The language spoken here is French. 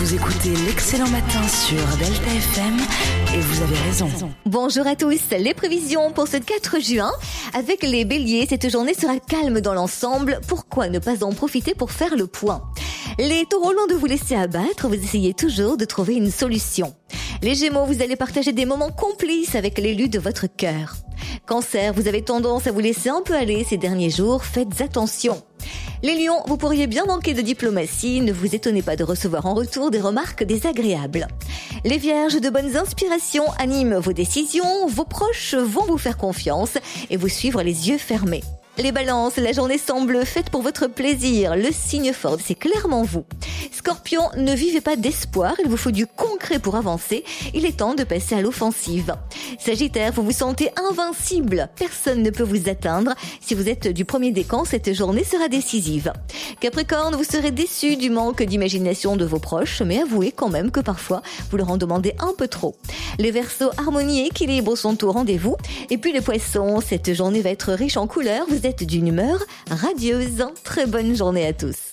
Vous écoutez l'Excellent Matin sur Delta FM et vous avez raison. Bonjour à tous, les prévisions pour ce 4 juin. Avec les béliers, cette journée sera calme dans l'ensemble. Pourquoi ne pas en profiter pour faire le point ? Les taureaux, loin de vous laisser abattre, vous essayez toujours de trouver une solution. Les gémeaux, vous allez partager des moments complices avec l'élu de votre cœur. Cancer, vous avez tendance à vous laisser un peu aller ces derniers jours, faites attention. Les lions, vous pourriez bien manquer de diplomatie, ne vous étonnez pas de recevoir en retour des remarques désagréables. Les vierges, de bonnes inspirations animent vos décisions, vos proches vont vous faire confiance et vous suivre les yeux fermés. Les balances, la journée semble faite pour votre plaisir, le signe fort, c'est clairement vous. Scorpion, ne vivez pas d'espoir, il vous faut du concret pour avancer, il est temps de passer à l'offensive. Sagittaire, vous vous sentez invincible, personne ne peut vous atteindre, si vous êtes du premier décan, cette journée sera décisive. Capricorne, vous serez déçu du manque d'imagination de vos proches, mais avouez quand même que parfois, vous leur en demandez un peu trop. Les Verseaux, harmonie et équilibre sont au rendez-vous, et puis les Poissons, cette journée va être riche en couleurs, vous êtes d'une humeur radieuse. Très bonne journée à tous.